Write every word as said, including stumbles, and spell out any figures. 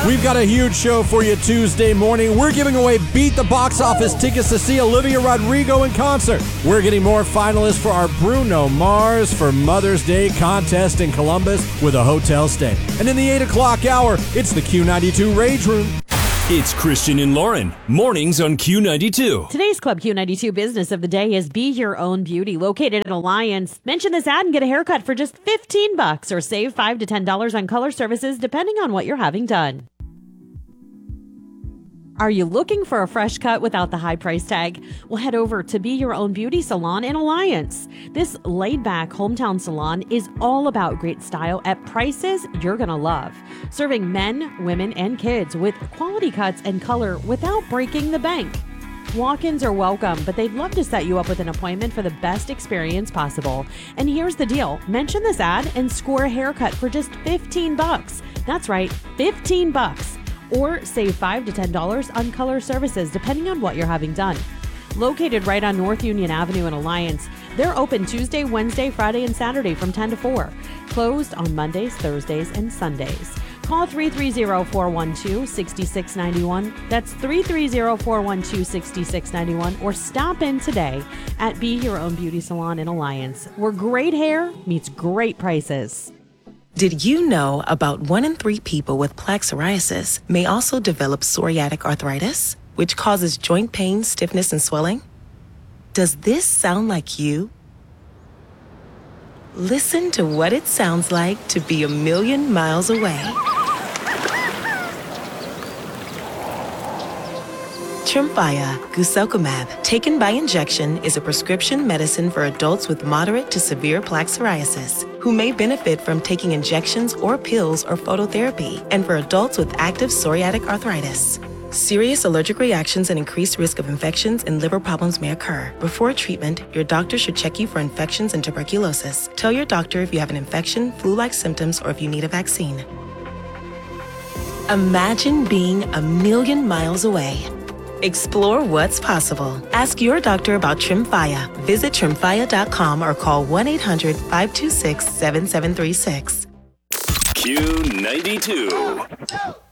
We've got a huge show for you Tuesday morning. We're giving away Beat the Box Office tickets to see Olivia Rodrigo in concert. We're getting more finalists for our Bruno Mars for Mother's Day contest in Columbus with a hotel stay. And in the eight o'clock hour, it's the Q ninety-two Rage Room. It's Christian and Lauren, mornings on Q ninety-two. Today's Club Q ninety-two business of the day is Be Your Own Beauty, located in Alliance. Mention this ad and get a haircut for just fifteen bucks or save five to ten dollars on color services depending on what you're having done. Are you looking for a fresh cut without the high price tag? Well, head over to Be Your Own Beauty Salon in Alliance. This laid-back hometown salon is all about great style at prices you're going to love. Serving men, women, and kids with quality cuts and color without breaking the bank. Walk-ins are welcome, but they'd love to set you up with an appointment for the best experience possible. And here's the deal. Mention this ad and score a haircut for just fifteen bucks. That's right, fifteen bucks. Or save five to ten dollars on color services, depending on what you're having done. Located right on North Union Avenue in Alliance, they're open Tuesday, Wednesday, Friday, and Saturday from ten to four. Closed on Mondays, Thursdays, and Sundays. Call three three zero, four one two, six six nine one. That's three three zero, four one two, six six nine one. Or stop in today at Be Your Own Beauty Salon in Alliance, where great hair meets great prices. Did you know about one in three people with plaque psoriasis may also develop psoriatic arthritis, which causes joint pain, stiffness, and swelling? Does this sound like you? Listen to what it sounds like to be a million miles away. Tremfya guselkumab, taken by injection, is a prescription medicine for adults with moderate to severe plaque psoriasis who may benefit from taking injections or pills or phototherapy, and for adults with active psoriatic arthritis. Serious allergic reactions and increased risk of infections and liver problems may occur. Before treatment, your doctor should check you for infections and tuberculosis. Tell your doctor if you have an infection, flu-like symptoms, or if you need a vaccine. Imagine being a million miles away. Explore what's possible. Ask your doctor about Tremfya. Visit tremfya dot com or call one eight hundred, five two six, seven seven three six. Q ninety-two.